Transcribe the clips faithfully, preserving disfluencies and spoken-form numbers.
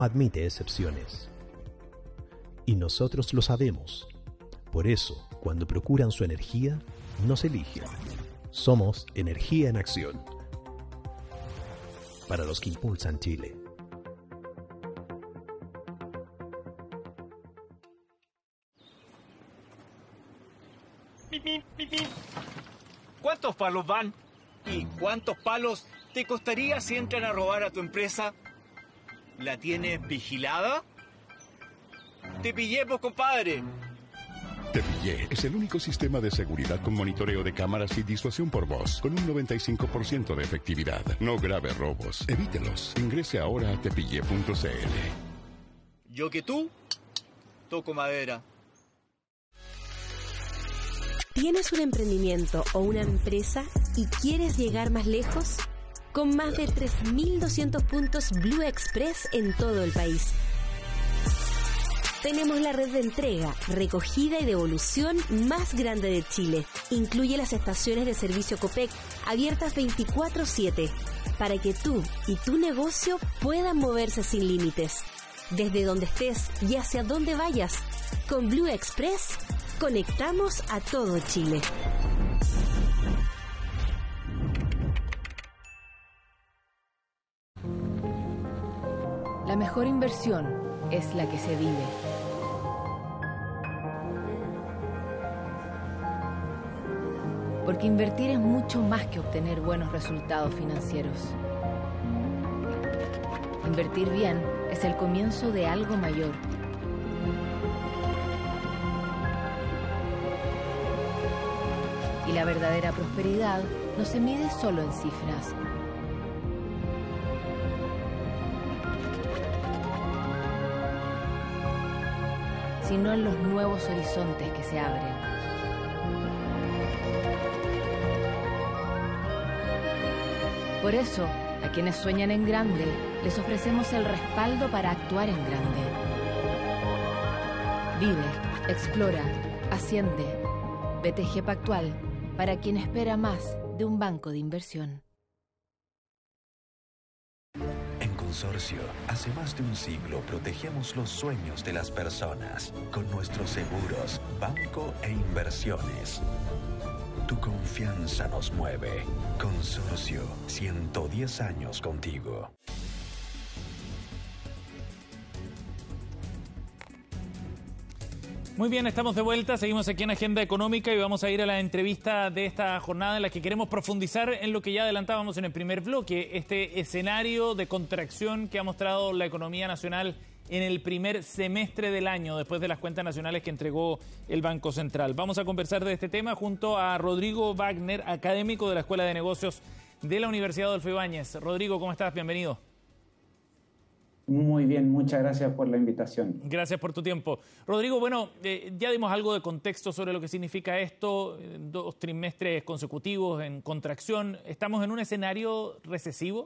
admite excepciones. Y nosotros lo sabemos. Por eso, cuando procuran su energía, nos eligen. Somos Energía en Acción. Para los que impulsan Chile. ¿Cuántos palos van? ¿Y cuántos palos te costaría si entran a robar a tu empresa? ¿La tienes vigilada? ¡Te pillé, pues, compadre! Te Pillé es el único sistema de seguridad con monitoreo de cámaras y disuasión por voz, con un noventa y cinco por ciento de efectividad. No grave robos, evítelos. Ingrese ahora a tepillé punto c l. Yo que tú, toco madera. ¿Tienes un emprendimiento o una empresa y quieres llegar más lejos? Con más de tres mil doscientos puntos Blue Express en todo el país. Tenemos la red de entrega, recogida y devolución más grande de Chile. Incluye las estaciones de servicio Copec, abiertas veinticuatro siete, para que tú y tu negocio puedan moverse sin límites. Desde donde estés y hacia donde vayas, con Blue Express, conectamos a todo Chile. La mejor inversión es la que se vive. Porque invertir es mucho más que obtener buenos resultados financieros. Invertir bien es el comienzo de algo mayor. Y la verdadera prosperidad no se mide solo en cifras. Sino en los nuevos horizontes que se abren. Por eso, a quienes sueñan en grande, les ofrecemos el respaldo para actuar en grande. Vive, explora, asciende. B T G Pactual, para quien espera más de un banco de inversión. En Consorcio, hace más de un siglo protegemos los sueños de las personas con nuestros seguros, banco e inversiones. Tu confianza nos mueve. Consorcio, ciento diez años contigo. Muy bien, estamos de vuelta, seguimos aquí en Agenda Económica y vamos a ir a la entrevista de esta jornada en la que queremos profundizar en lo que ya adelantábamos en el primer bloque, este escenario de contracción que ha mostrado la economía nacional en el primer semestre del año, después de las cuentas nacionales que entregó el Banco Central. Vamos a conversar de este tema junto a Rodrigo Wagner, académico de la Escuela de Negocios de la Universidad Adolfo Ibáñez. Rodrigo, ¿cómo estás? Bienvenido. Muy bien, muchas gracias por la invitación. Gracias por tu tiempo. Rodrigo, bueno, eh, ya dimos algo de contexto sobre lo que significa esto, dos trimestres consecutivos en contracción. ¿Estamos en un escenario recesivo?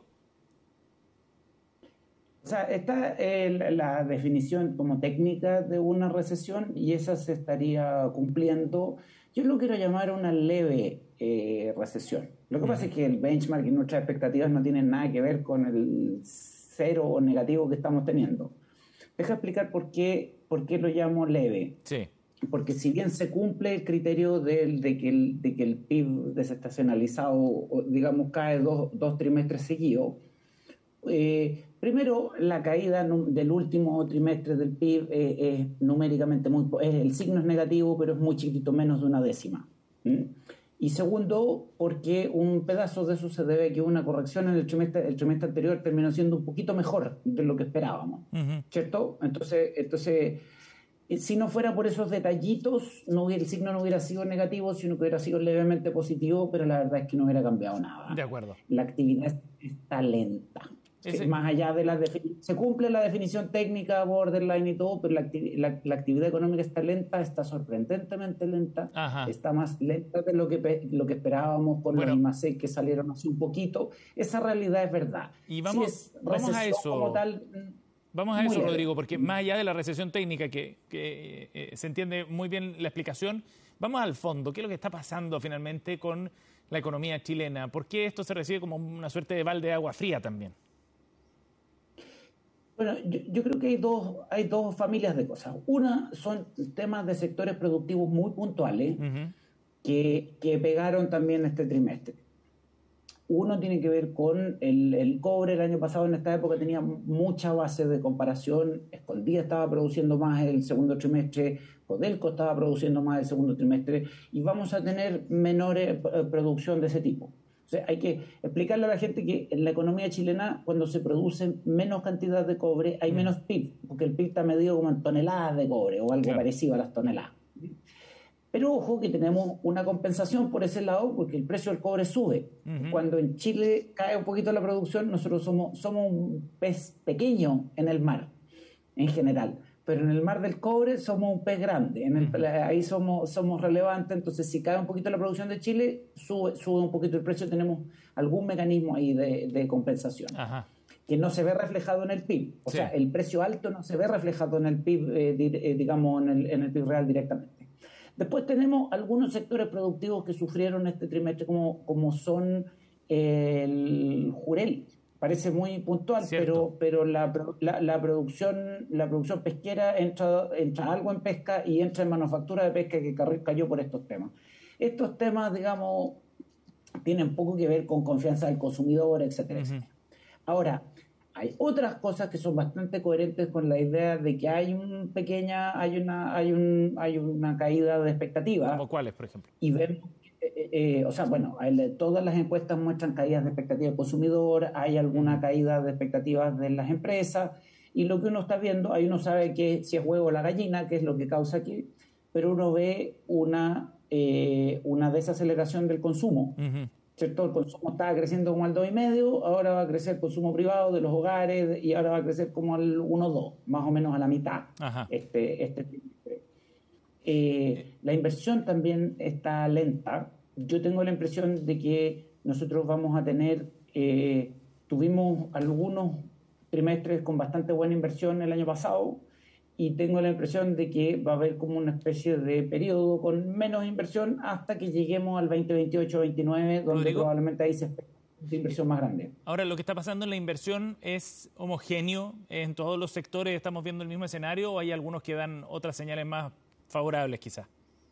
O sea, está eh, la definición como técnica de una recesión y esa se estaría cumpliendo. Yo lo quiero llamar una leve eh, recesión. Lo que pasa es que el benchmark y nuestras expectativas no tienen nada que ver con el cero o negativo que estamos teniendo. Deja explicar por qué, por qué lo llamo leve. Sí. Porque si bien se cumple el criterio de, de, que, el, de que el P I B desestacionalizado, digamos, cae dos, dos trimestres seguidos, eh, primero la caída del último trimestre del P I B eh, es numéricamente muy... Es, el signo es negativo, pero es muy chiquitito, menos de una décima. ¿Mm? Y segundo, porque un pedazo de eso se debe a que una corrección en el trimestre, el trimestre anterior terminó siendo un poquito mejor de lo que esperábamos, uh-huh. ¿Cierto? Entonces, entonces, si no fuera por esos detallitos, no hubiera, el signo no hubiera sido negativo, sino que hubiera sido levemente positivo, pero la verdad es que no hubiera cambiado nada. De acuerdo. La actividad está lenta. Ese... Más allá de la definición, se cumple la definición técnica, borderline y todo, pero la, acti la, la actividad económica está lenta, está sorprendentemente lenta, Ajá. Está más lenta de lo que, lo que esperábamos por bueno. Los I M A C que salieron hace un poquito. Esa realidad es verdad. Y vamos, si es vamos a eso. Como tal, vamos a eso, leve. Rodrigo, porque más allá de la recesión técnica, que, que eh, se entiende muy bien la explicación, vamos al fondo. ¿Qué es lo que está pasando finalmente con la economía chilena? ¿Por qué esto se recibe como una suerte de balde de agua fría también? Bueno, yo, yo creo que hay dos, hay dos familias de cosas. Una son temas de sectores productivos muy puntuales uh-huh. que, que pegaron también este trimestre. Uno tiene que ver con el, el cobre. El año pasado en esta época tenía mucha base de comparación. Escondida estaba produciendo más el segundo trimestre, Codelco estaba produciendo más el segundo trimestre, y vamos a tener menores producción de ese tipo. O sea, hay que explicarle a la gente que en la economía chilena, cuando se produce menos cantidad de cobre, hay menos P I B, porque el P I B está medido como en toneladas de cobre o algo claro. parecido a las toneladas. Pero ojo que tenemos una compensación por ese lado, porque el precio del cobre sube. Uh-huh. Cuando en Chile cae un poquito la producción, nosotros somos, somos un pez pequeño en el mar, en general. Pero en el mar del cobre somos un pez grande, en el, uh-huh. ahí somos, somos relevantes. Entonces, si cae un poquito la producción de Chile, sube, sube un poquito el precio, tenemos algún mecanismo ahí de, de compensación, uh-huh. que no se ve reflejado en el P I B. O sí. sea, el precio alto no se ve reflejado en el P I B, eh, di, eh, digamos, en el, en el P I B real directamente. Después tenemos algunos sectores productivos que sufrieron este trimestre, como, como son el jurel. Parece muy puntual, pero, pero la, la, la, producción, la producción pesquera entra, entra algo en pesca y entra en manufactura de pesca, que cayó por estos temas. Estos temas, digamos, tienen poco que ver con confianza del consumidor, etcétera, uh-huh. etcétera. Ahora, hay otras cosas que son bastante coherentes con la idea de que hay un pequeña, hay una, hay un, hay una caída de expectativas. ¿Como cuáles, por ejemplo? Y vemos, eh, eh, o sea, bueno, todas las encuestas muestran caídas de expectativas del consumidor, hay alguna caída de expectativas de las empresas, y lo que uno está viendo, ahí uno sabe que si es huevo o la gallina, que es lo que causa aquí, pero uno ve una, eh, una desaceleración del consumo. Uh-huh. ¿Cierto? El consumo estaba creciendo como al dos coma cinco, ahora va a crecer el consumo privado de los hogares y ahora va a crecer como al uno coma dos, más o menos a la mitad. Ajá. este este eh, La inversión también está lenta. Yo tengo la impresión de que nosotros vamos a tener, eh, tuvimos algunos trimestres con bastante buena inversión el año pasado, y tengo la impresión de que va a haber como una especie de periodo con menos inversión hasta que lleguemos al veinte veintiocho veintinueve, donde Rodrigo, probablemente ahí se espera una inversión más grande. Ahora, ¿lo que está pasando en la inversión es homogéneo en todos los sectores? ¿Estamos viendo el mismo escenario o hay algunos que dan otras señales más favorables quizás?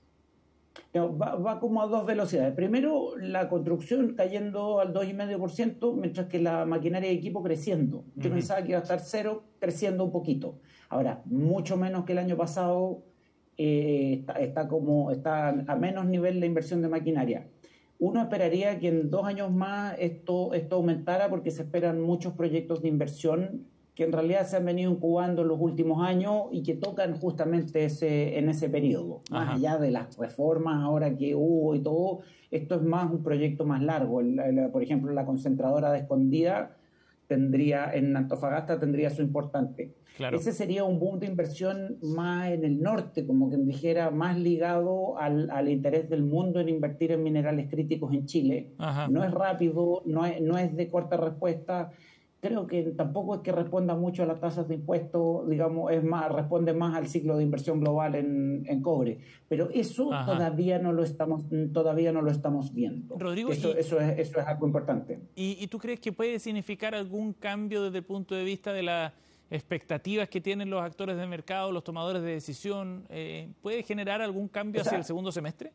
No, va, va como a dos velocidades. Primero, la construcción cayendo al dos coma cinco por ciento, mientras que la maquinaria de equipo creciendo. Yo uh-huh. pensaba que iba a estar cero, creciendo un poquito. Ahora, mucho menos que el año pasado, eh, está, está, como, está a menos nivel la inversión de maquinaria. Uno esperaría que en dos años más esto, esto aumentara, porque se esperan muchos proyectos de inversión que en realidad se han venido incubando en los últimos años y que tocan justamente ese, en ese periodo. Más Ajá. allá de las reformas ahora que hubo y todo, esto es más un proyecto más largo. El, el, por ejemplo, la concentradora de Escondida tendría, en Antofagasta tendría su importante. Claro. Ese sería un boom de inversión más en el norte, como quien dijera, más ligado al, al interés del mundo en invertir en minerales críticos en Chile. Ajá. No es rápido, no es, no es de corta respuesta. Creo que tampoco es que responda mucho a las tasas de impuestos, digamos, es más, responde más al ciclo de inversión global en, en cobre. Pero eso Ajá. todavía no lo estamos, todavía no lo estamos viendo. Rodrigo, eso, y, eso, es, eso es algo importante. ¿y, ¿Y tú crees que puede significar algún cambio desde el punto de vista de las expectativas que tienen los actores de mercado, los tomadores de decisión? Eh, ¿Puede generar algún cambio o sea, hacia el segundo semestre?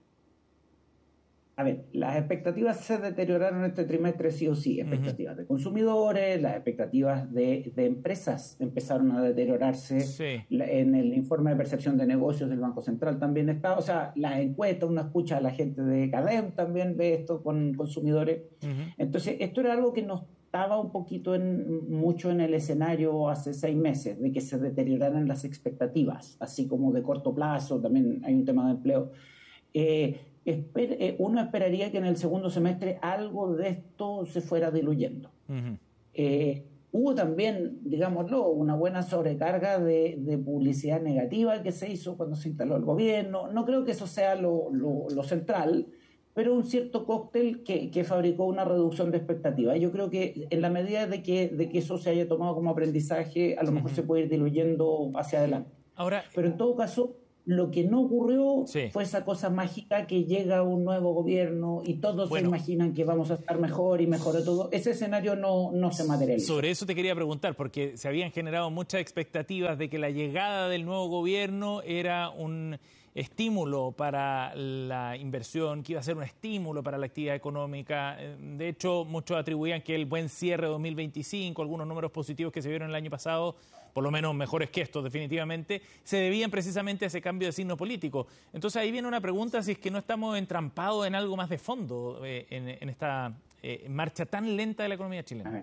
A ver, las expectativas se deterioraron este trimestre sí o sí. Expectativas uh-huh. de consumidores, las expectativas de, de empresas empezaron a deteriorarse. Sí. En el informe de percepción de negocios del Banco Central también está. O sea, las encuestas, uno escucha a la gente de CADEM, también ve esto con consumidores. Uh-huh. Entonces, esto era algo que no estaba un poquito en, mucho en el escenario hace seis meses, de que se deterioraran las expectativas, así como de corto plazo, también hay un tema de empleo. Eh, Uno esperaría que en el segundo semestre algo de esto se fuera diluyendo. Uh-huh. Eh, hubo también, digámoslo, una buena sobrecarga de, de publicidad negativa que se hizo cuando se instaló el gobierno. No creo que eso sea lo, lo, lo central, pero un cierto cóctel que, que fabricó una reducción de expectativas. Yo creo que en la medida de que, de que eso se haya tomado como aprendizaje, a lo uh-huh. mejor se puede ir diluyendo hacia adelante. Ahora, pero en todo caso, Lo que no ocurrió sí. fue esa cosa mágica que llega un nuevo gobierno y todos bueno, se imaginan que vamos a estar mejor y mejor de todo. Ese escenario no, no se materializó. Sobre eso te quería preguntar, porque se habían generado muchas expectativas de que la llegada del nuevo gobierno era un estímulo para la inversión, que iba a ser un estímulo para la actividad económica. De hecho, muchos atribuían que el buen cierre de dos mil veinticinco, algunos números positivos que se vieron el año pasado, por lo menos mejores que estos definitivamente, se debían precisamente a ese cambio de signo político. Entonces ahí viene una pregunta, si es que no estamos entrampados en algo más de fondo eh, en, en esta eh, marcha tan lenta de la economía chilena.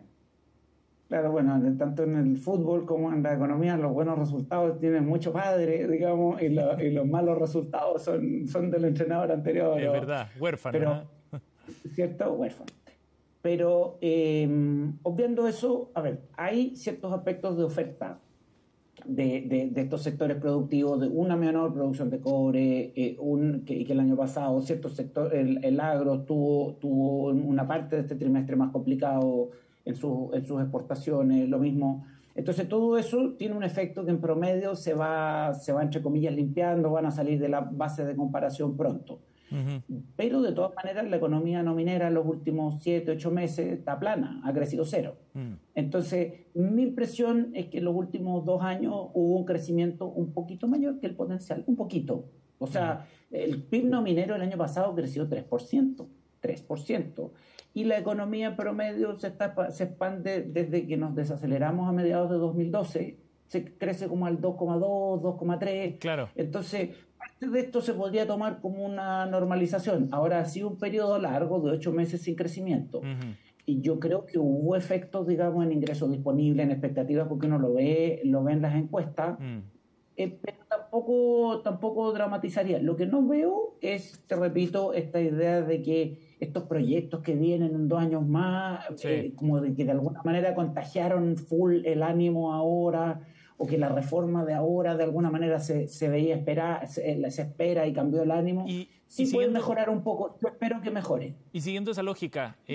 Claro, bueno, tanto en el fútbol como en la economía, los buenos resultados tienen mucho padre, digamos, y, lo, y los malos resultados son, son del entrenador anterior. Es verdad, huérfano. Pero, ¿eh? ¿Cierto? Huérfano. Pero, eh, obviando eso, a ver, hay ciertos aspectos de oferta de, de, de estos sectores productivos, de una menor producción de cobre, eh, un, que, que el año pasado cierto sector, el, el agro tuvo, tuvo una parte de este trimestre más complicado en, su, en sus exportaciones, lo mismo. Entonces todo eso tiene un efecto que en promedio se va, se va entre comillas limpiando, van a salir de la base de comparación pronto. Uh-huh. Pero de todas maneras la economía no minera en los últimos siete, ocho meses está plana, ha crecido cero. Uh-huh. Entonces mi impresión es que en los últimos dos años hubo un crecimiento un poquito mayor que el potencial, un poquito. O sea, uh-huh. el P I B no minero el año pasado creció tres por ciento, tres por ciento. Y la economía promedio se, está, se expande desde que nos desaceleramos a mediados de dos mil doce, se crece como al dos coma dos, dos coma tres. Claro. Entonces, parte de esto se podría tomar como una normalización. Ahora ha sido un periodo largo de ocho meses sin crecimiento. Uh-huh. Y yo creo que hubo efectos, digamos, en ingresos disponibles, en expectativas, porque uno lo ve, lo ve en las encuestas. Uh-huh. Eh, pero tampoco, tampoco dramatizaría. Lo que no veo es, te repito, esta idea de que estos proyectos que vienen en dos años más, sí. eh, como de que de alguna manera contagiaron full el ánimo ahora, o que la reforma de ahora de alguna manera se, se veía esperar, se, se espera y cambió el ánimo. Y, sí y puede mejorar un poco. Yo espero que mejore. Y siguiendo esa lógica,